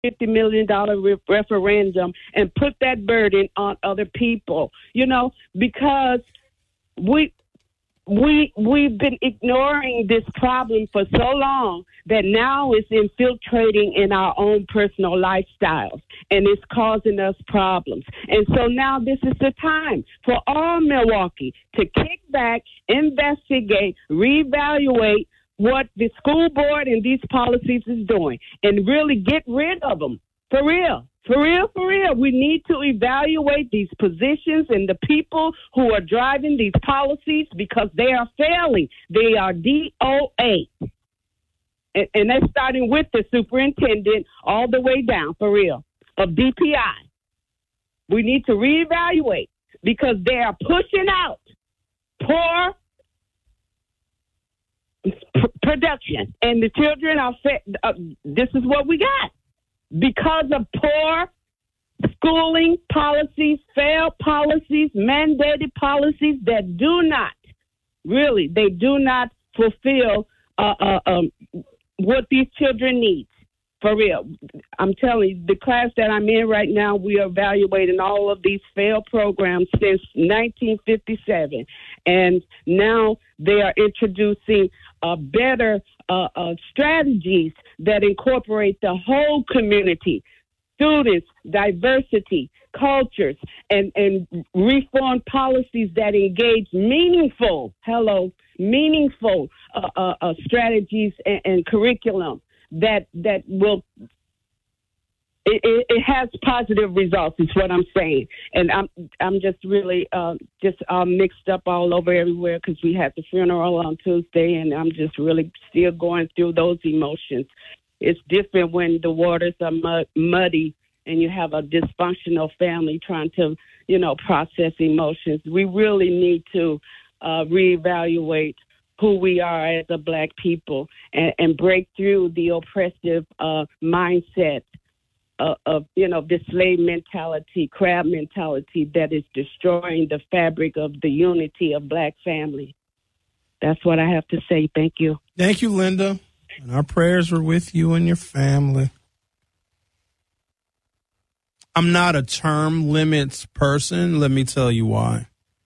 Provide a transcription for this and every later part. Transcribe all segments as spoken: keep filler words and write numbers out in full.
fifty million dollars re- referendum and put that burden on other people, you know, because we we we've been ignoring this problem for so long that now it's infiltrating in our own personal lifestyles, and it's causing us problems. And so now this is the time for all Milwaukee to kick back, investigate, reevaluate what the school board and these policies is doing, and really get rid of them. For real. For real, for real. We need to evaluate these positions and the people who are driving these policies because they are failing. They are D O A. And, and that's starting with the superintendent all the way down, for real, of D P I. We need to reevaluate because they are pushing out poor p- production. And the children are, fa- uh, this is what we got. Because of poor schooling policies, failed policies, mandated policies that do not, really, they do not fulfill uh, uh, um, what these children need. For real. I'm telling you, the class that I'm in right now, we are evaluating all of these failed programs since nineteen fifty-seven. And now they are introducing uh, better uh, uh, strategies that incorporate the whole community, students, diversity, cultures, and, and reform policies that engage meaningful, hello, meaningful uh, uh, uh, strategies and, and curriculum that that will it, it, it has positive results is what I'm saying. And I'm I'm just really uh, just uh, mixed up all over everywhere because we had the funeral on Tuesday, and I'm just really still going through those emotions. It's different when the waters are mud, muddy and you have a dysfunctional family trying to, you know, process emotions. We really need to uh, reevaluate who we are as a Black people and, and break through the oppressive uh, mindset of, of, you know, this slave mentality, crab mentality that is destroying the fabric of the unity of Black family. That's what I have to say. Thank you. Thank you, Linda. And our prayers are with you and your family. I'm not a term limits person. Let me tell you why.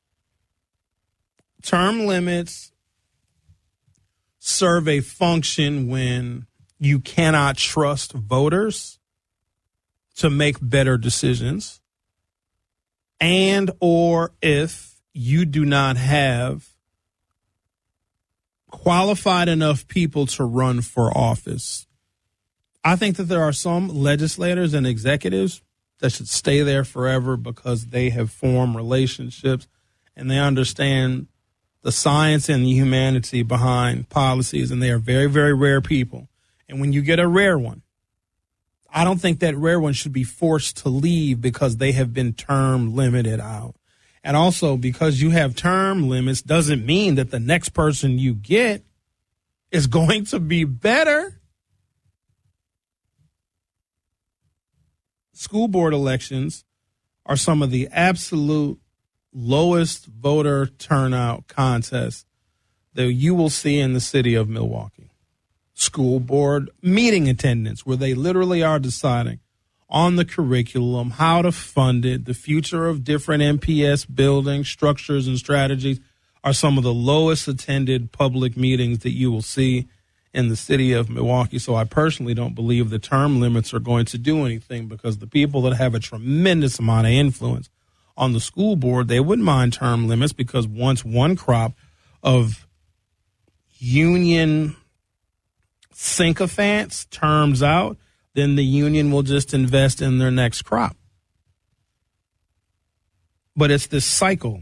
Term limits serve a function when you cannot trust voters to make better decisions, and or if you do not have qualified enough people to run for office. I think that there are some legislators and executives that should stay there forever because they have formed relationships and they understand the science and the humanity behind policies, and they are very, very rare people. And when you get a rare one, I don't think that rare one should be forced to leave because they have been term limited out. And also, because you have term limits doesn't mean that the next person you get is going to be better. School board elections are some of the absolute lowest voter turnout contests that you will see in the city of Milwaukee. School board meeting attendance, where they literally are deciding on the curriculum, how to fund it, the future of different M P S buildings, structures, and strategies, are some of the lowest attended public meetings that you will see in the city of Milwaukee. So I personally don't believe the term limits are going to do anything, because the people that have a tremendous amount of influence on the school board, they wouldn't mind term limits, because once one crop of union sycophants terms out, then the union will just invest in their next crop. But it's this cycle.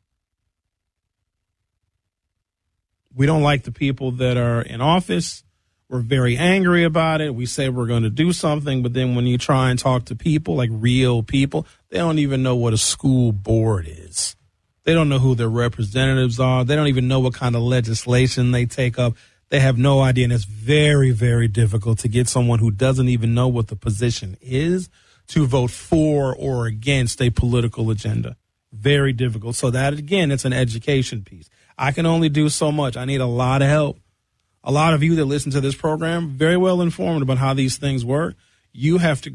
We don't like the people that are in office. We're very angry about it. We say we're going to do something, but then when you try and talk to people, like real people, they don't even know what a school board is. They don't know who their representatives are. They don't even know what kind of legislation they take up. They have no idea, and it's very, very difficult to get someone who doesn't even know what the position is to vote for or against a political agenda. Very difficult. So that, again, it's an education piece. I can only do so much. I need a lot of help. A lot of you that listen to this program, very well informed about how these things work. you have to